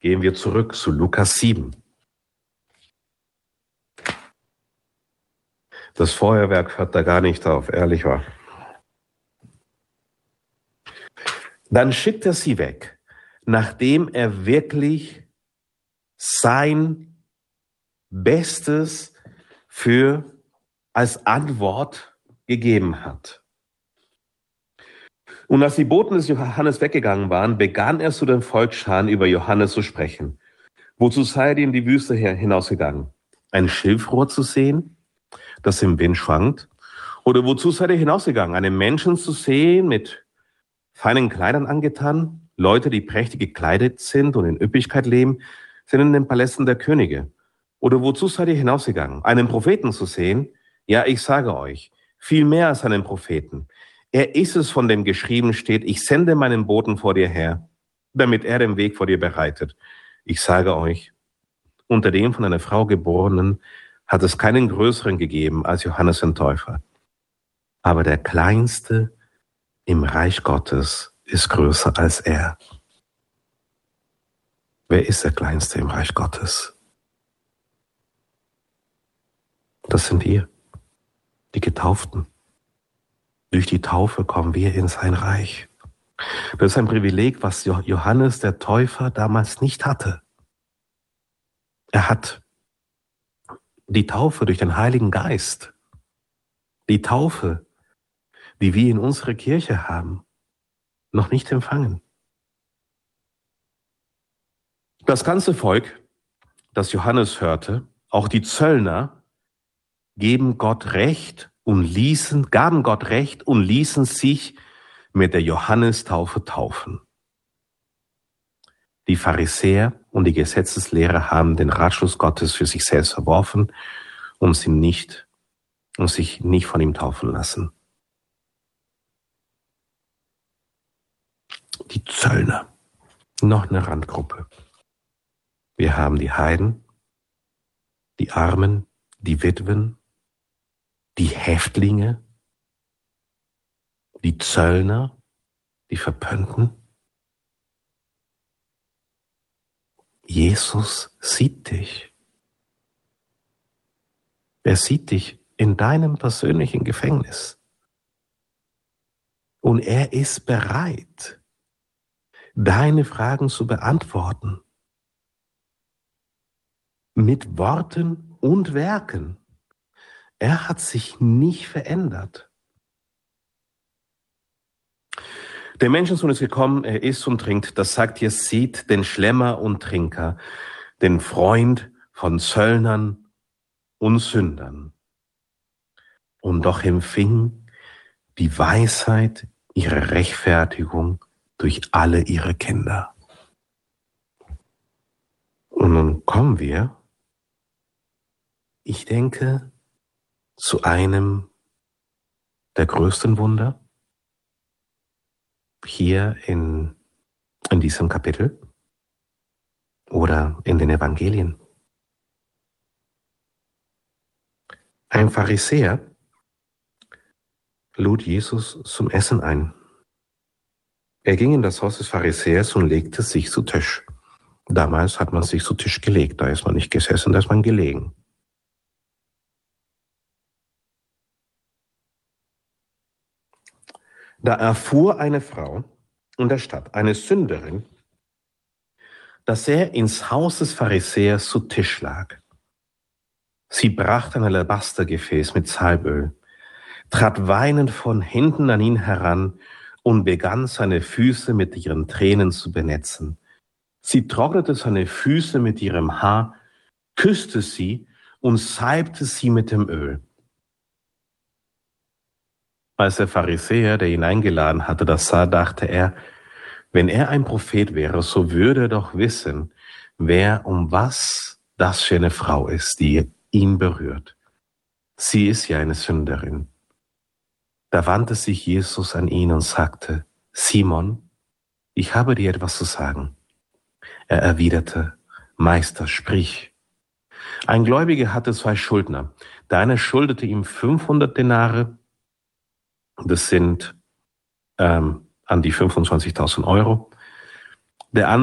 Gehen wir zurück zu Lukas 7. Das Feuerwerk hört da gar nicht auf, ehrlich wahr. Dann schickt er sie weg, nachdem er wirklich sein Bestes als Antwort gegeben hat. Und als die Boten des Johannes weggegangen waren, begann er zu den Volksscharen über Johannes zu sprechen. Wozu seid ihr in die Wüste hinausgegangen? Ein Schilfrohr zu sehen, das im Wind schwankt? Oder wozu seid ihr hinausgegangen? Einen Menschen zu sehen, mit feinen Kleidern angetan? Leute, die prächtig gekleidet sind und in Üppigkeit leben, sind in den Palästen der Könige. Oder wozu seid ihr hinausgegangen? Einen Propheten zu sehen? Ja, ich sage euch, viel mehr als einen Propheten. Er ist es, von dem geschrieben steht, ich sende meinen Boten vor dir her, damit er den Weg vor dir bereitet. Ich sage euch, unter dem von einer Frau Geborenen hat es keinen größeren gegeben als Johannes den Täufer. Aber der Kleinste im Reich Gottes ist größer als er. Wer ist der Kleinste im Reich Gottes? Das sind wir, die Getauften. Durch die Taufe kommen wir in sein Reich. Das ist ein Privileg, was Johannes der Täufer damals nicht hatte. Er hat die Taufe durch den Heiligen Geist, die Taufe, die wir in unserer Kirche haben, noch nicht empfangen. Das ganze Volk, das Johannes hörte, auch die Zöllner, gaben Gott Recht und ließen sich mit der Johannestaufe taufen. Die Pharisäer und die Gesetzeslehrer haben den Ratschluss Gottes für sich selbst verworfen und sich nicht von ihm taufen lassen. Die Zöllner, noch eine Randgruppe. Wir haben die Heiden, die Armen, die Witwen, die Häftlinge, die Zöllner, die Verpönnten. Jesus sieht dich. Er sieht dich in deinem persönlichen Gefängnis. Und er ist bereit, deine Fragen zu beantworten. Mit Worten und Werken. Er hat sich nicht verändert. Der Menschensohn ist gekommen, er isst und trinkt, das sagt ihr, seht den Schlemmer und Trinker, den Freund von Zöllnern und Sündern. Und doch empfing die Weisheit ihre Rechtfertigung durch alle ihre Kinder. Und nun kommen wir, ich denke, zu einem der größten Wunder hier in diesem Kapitel oder in den Evangelien. Ein Pharisäer lud Jesus zum Essen ein. Er ging in das Haus des Pharisäers und legte sich zu Tisch. Damals hat man sich zu Tisch gelegt, da ist man nicht gesessen, da ist man gelegen. Da erfuhr eine Frau in der Stadt, eine Sünderin, dass er ins Haus des Pharisäers zu Tisch lag. Sie brachte ein Alabastergefäß mit Salböl, trat weinend von hinten an ihn heran und begann seine Füße mit ihren Tränen zu benetzen. Sie trocknete seine Füße mit ihrem Haar, küsste sie und salbte sie mit dem Öl. Als der Pharisäer, der ihn eingeladen hatte, das sah, dachte er, wenn er ein Prophet wäre, so würde er doch wissen, wer und was das für eine Frau ist, die ihn berührt. Sie ist ja eine Sünderin. Da wandte sich Jesus an ihn und sagte, Simon, ich habe dir etwas zu sagen. Er erwiderte, Meister, sprich. Ein Gläubiger hatte 2 Schuldner. Der eine schuldete ihm 500 Denare, das sind an die 25.000 Euro. Der andere